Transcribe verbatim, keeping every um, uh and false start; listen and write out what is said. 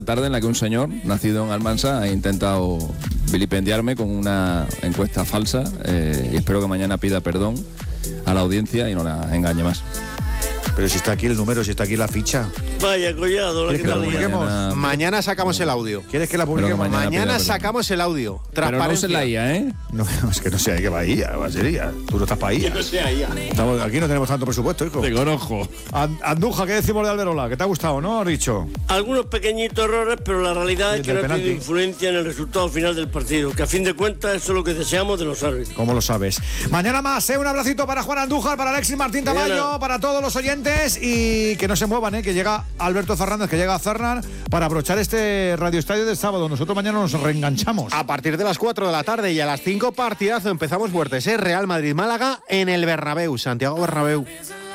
Tarde en la que un señor nacido en Almansa ha intentado vilipendiarme con una encuesta falsa eh, y espero que mañana pida perdón a la audiencia y no la engañe más. Pero si está aquí el número, si está aquí la ficha. Vaya, Collado, la que ¿Quieres que la tal día? publiquemos? Mañana, mañana sacamos el audio. ¿Quieres que la publiquemos? Pero que Mañana, mañana pida sacamos el audio. Pero no se la I A, ¿eh? No, es que no sé, hay que va a I A, va a ser I A. Tú no estás para I A. No sea ya. Estamos, aquí no tenemos tanto presupuesto, hijo. Te conozco. And- Andújar, ¿qué decimos de Alberola? ¿Que te ha gustado, no, has dicho? Algunos pequeñitos errores, pero la realidad es Y que del no ha tenido penalti. influencia en el resultado final del partido, que a fin de cuentas eso es lo que deseamos de los árbitros. ¿Cómo lo sabes? Mañana más, ¿eh? Un abracito para Juan Andújar, para Alexis Martín Tamayo, Mañana. para todos los oyentes y que no se muevan, ¿eh? Que llega Alberto Fernández, que llega a Cernan para aprovechar este Radio Estadio del sábado. Nosotros mañana nos reenganchamos. A partir de las cuatro de la tarde y a las cinco partidazo empezamos fuertes, ¿eh? Real Madrid-Málaga en el Bernabéu, Santiago Bernabéu.